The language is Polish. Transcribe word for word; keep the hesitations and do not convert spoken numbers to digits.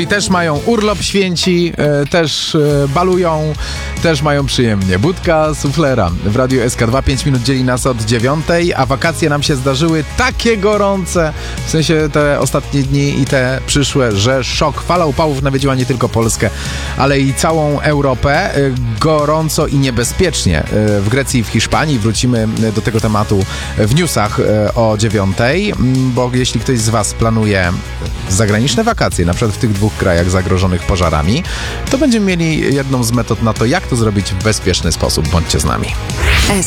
Czyli też mają urlop święci, e, też e, balują, też mają przyjemnie. Budka suflera w Radiu S K dwa, pięć minut dzieli nas od dziewiątej, a wakacje nam się zdarzyły takie gorące, w sensie te ostatnie dni i te przyszłe, że szok. Fala upałów nawiedziła nie tylko Polskę, ale i całą Europę. E, gorąco i niebezpiecznie e, w Grecji i w Hiszpanii. Wrócimy do tego tematu w newsach e, o dziewiątej, bo jeśli ktoś z Was planuje zagraniczne wakacje, na przykład w tych dwóch krajach zagrożonych pożarami, to będziemy mieli jedną z metod na to, jak to zrobić w bezpieczny sposób. Bądźcie z nami.